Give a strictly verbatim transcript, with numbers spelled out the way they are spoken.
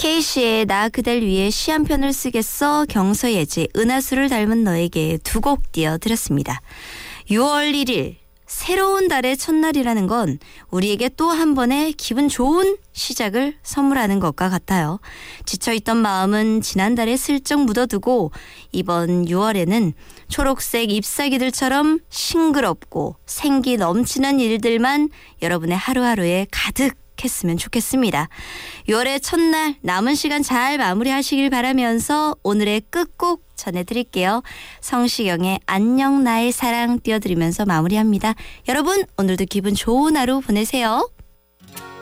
K씨의 나 그댈 위해 시 한 편을 쓰겠어, 경서예지, 은하수를 닮은 너에게 두 곡 띄워드렸습니다. 유월 일일 새로운 달의 첫날이라는 건 우리에게 또 한 번의 기분 좋은 시작을 선물하는 것과 같아요. 지쳐있던 마음은 지난달에 슬쩍 묻어두고 이번 유월에는 초록색 잎사귀들처럼 싱그럽고 생기 넘치는 일들만 여러분의 하루하루에 가득 했으면 좋겠습니다. 유월의 첫날 남은 시간 잘 마무리하시길 바라면서 오늘의 끝곡 전해드릴게요. 성시경의 안녕 나의 사랑 띄워드리면서 마무리합니다. 여러분 오늘도 기분 좋은 하루 보내세요.